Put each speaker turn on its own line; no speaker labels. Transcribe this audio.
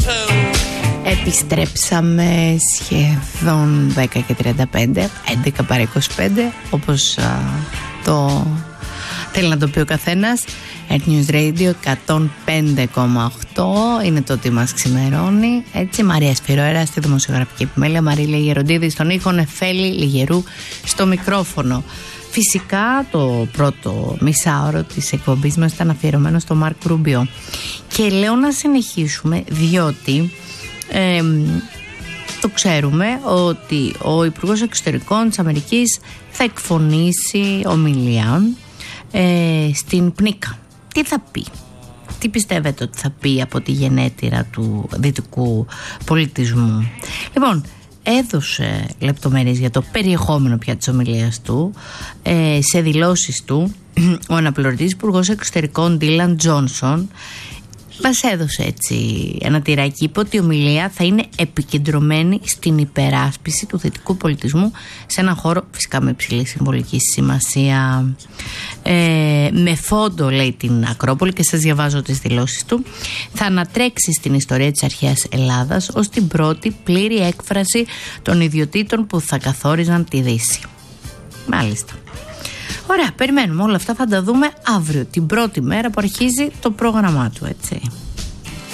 Επιστρέψαμε σχεδόν 10 και 35, 11 παρά 25, όπως το θέλει να το πει ο καθένας. Earth News Radio 105,8 είναι το τι μας ξημερώνει. Έτσι, Μαρία Σφυροέρα στη δημοσιογραφική επιμέλεια, Μαρίλια Γεροντίδη στον ήχο, Νεφέλη Λιγερού στο μικρόφωνο. Φυσικά το πρώτο μισάωρο της εκπομπής μας ήταν αφιερωμένο στο Μάρκ Ρούμπιο. Και λέω να συνεχίσουμε διότι το ξέρουμε ότι ο Υπουργός Εξωτερικών της Αμερικής θα εκφωνήσει ομιλία στην ΠΝΙΚΑ. Τι θα πει, τι πιστεύετε ότι θα πει από τη γενέτειρα του δυτικού πολιτισμού? Λοιπόν, έδωσε λεπτομέρειες για το περιεχόμενο πια της ομιλίας του. Σε δηλώσεις του ο αναπληρωτής Υπουργός Εξωτερικών Ντίλαν Τζόνσον μας έδωσε έτσι ένα τυράκι. Είπε ότι η ομιλία θα είναι επικεντρωμένη στην υπεράσπιση του δυτικού πολιτισμού σε έναν χώρο φυσικά με υψηλή συμβολική σημασία. Με φόντο, λέει, την Ακρόπολη, και σας διαβάζω τις δηλώσεις του, θα ανατρέξει στην ιστορία της αρχαίας Ελλάδας ως την πρώτη πλήρη έκφραση των ιδιωτήτων που θα καθόριζαν τη Δύση. Μάλιστα. Ωραία, περιμένουμε όλα αυτά, θα τα δούμε αύριο, την πρώτη μέρα που αρχίζει το πρόγραμμά του, έτσι.